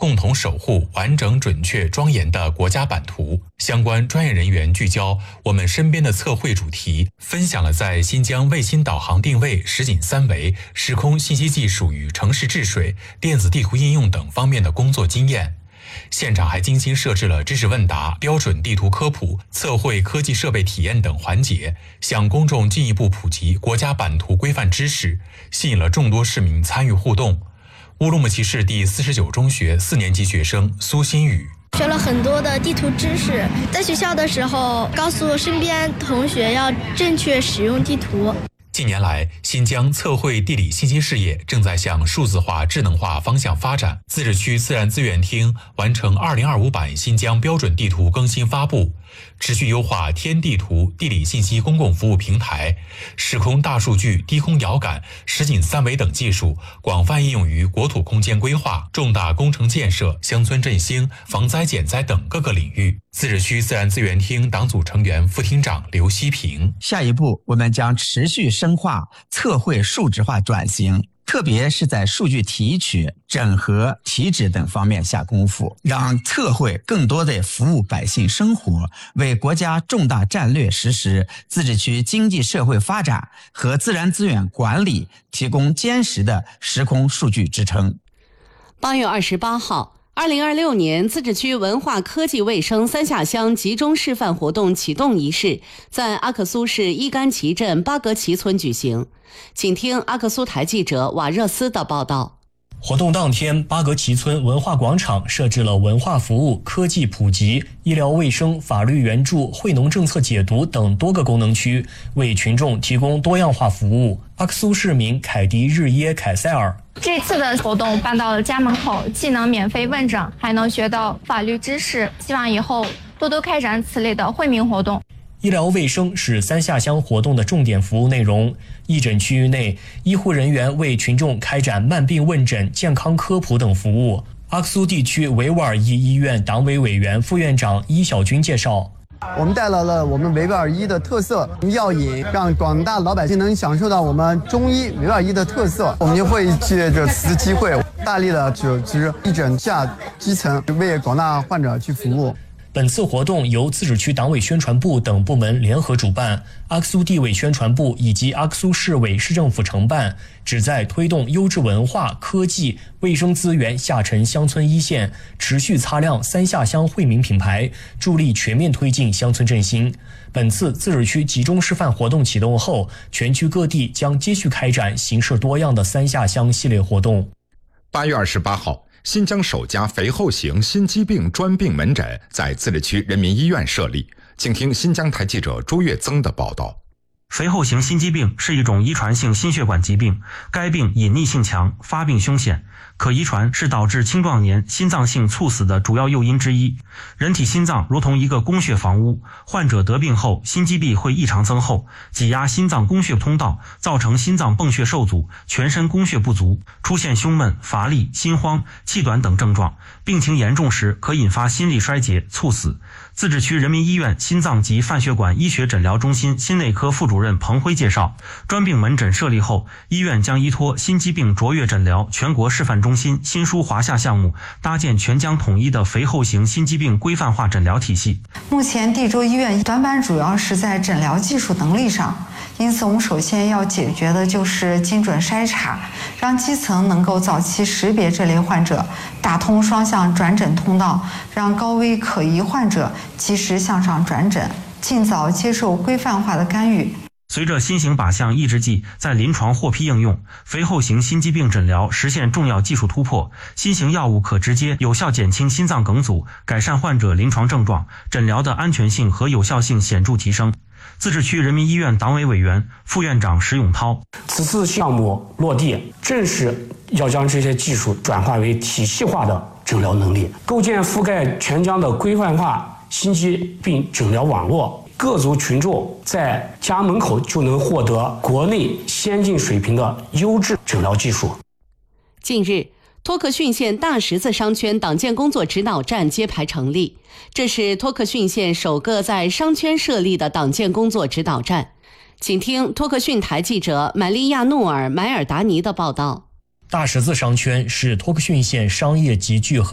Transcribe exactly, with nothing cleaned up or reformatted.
共同守护完整、准确、庄严的国家版图。相关专业人员聚焦我们身边的测绘主题，分享了在新疆卫星导航定位、实景三维、时空信息技术与城市治水、电子地图应用等方面的工作经验。现场还精心设置了知识问答、标准地图科普、测绘科技设备体验等环节，向公众进一步普及国家版图规范知识，吸引了众多市民参与互动。乌鲁木齐市第四十九中学四年级学生苏新宇学了很多的地图知识，在学校的时候告诉身边同学要正确使用地图。 近年来，新疆测绘地理信息事业正在向数字化、智能化方向发展。自治区自然资源厅完成二零二五版新疆标准地图更新发布，持续优化天地图地理信息公共服务平台，时空大数据、低空遥感、实景三维等技术广泛应用于国土空间规划、重大工程建设、乡村振兴、防灾减灾等各个领域。自治区自然资源厅党组成员、副厅长刘希平： 下一步，我们将持续深化测绘数字化转型，特别是在数据提取、整合、提质等方面下功夫，让测绘更多的服务百姓生活，为国家重大战略实施、自治区经济社会发展和自然资源管理提供坚实的时空数据支撑。 八月二十八号，二零二六年自治区文化科技卫生三下乡集中示范活动启动仪式在阿克苏市伊干旗镇巴格旗村举行。请听阿克苏台记者瓦热斯的报道。 活动当天，巴格旗村文化广场设置了文化服务、科技普及、医疗卫生、法律援助、惠农政策解读等多个功能区，为群众提供多样化服务。阿克苏市民凯迪日耶凯塞尔： 这次的活动办到了家门口，既能免费问诊，还能学到法律知识，希望以后多多开展此类的惠民活动。 医疗卫生是三下乡活动的重点服务内容。义诊区域内，医护人员为群众开展慢病问诊、健康科普等服务。阿克苏地区维吾尔裔医院党委委员、副院长伊小军介绍： 我们带来了我们维吾尔医的特色药引，让广大老百姓能享受到我们中医维吾尔医的特色。我们就会借着此次机会，大力的组织义诊下基层，为广大患者去服务。 本次活动由自治区党委宣传部等部门联合主办，阿克苏地委宣传部以及阿克苏市委市政府承办，旨在推动优质文化、科技、卫生资源下沉乡村一线，持续擦亮三下乡惠民品牌，助力全面推进乡村振兴。本次自治区集中示范活动启动后，全区各地将继续开展形式多样的三下乡系列活动。 八月二十八号。新疆首家肥厚型心肌病专病门诊在自治区人民医院设立，请听新疆台记者朱月增的报道。 肥厚型心肌病是一种遗传性心血管疾病，该病隐匿性强，发病凶险，可遗传是导致青壮年心脏性猝死的主要诱因之一。人体心脏如同一个供血房屋，患者得病后，心肌壁会异常增厚，挤压心脏供血通道，造成心脏泵血受阻，全身供血不足，出现胸闷、乏力、心慌、气短等症状。病情严重时可引发心力衰竭、猝死。自治区人民医院心脏及泛血管医学诊疗中心心内科副主任彭辉介绍，专病门诊设立后，医院将依托心肌病卓越诊疗全国示范中心新书华夏项目，搭建全疆统一的肥厚型心肌病规范化诊疗体系。 目前地州医院短板主要是在诊疗技术能力上，因此我们首先要解决的就是精准筛查，让基层能够早期识别这类患者，打通双向转诊通道，让高危可疑患者及时向上转诊，尽早接受规范化的干预。 随着新型靶向抑制剂在临床获批应用，肥厚型心肌病诊疗实现重要技术突破，新型药物可直接有效减轻心脏梗阻，改善患者临床症状，诊疗的安全性和有效性显著提升。自治区人民医院党委委员、副院长石永涛： 此次项目落地，正是要将这些技术转化为体系化的诊疗能力，构建覆盖全疆的规范化心肌病诊疗网络。各族群众在家门口就能获得国内先进水平的优质诊疗技术。 近日，托克逊县大十字商圈党建工作指导站揭牌成立，这是托克逊县首个在商圈设立的党建工作指导站。请听托克逊台记者买利亚努尔·买尔达尼的报道。 大十字商圈是托克逊县商业集聚和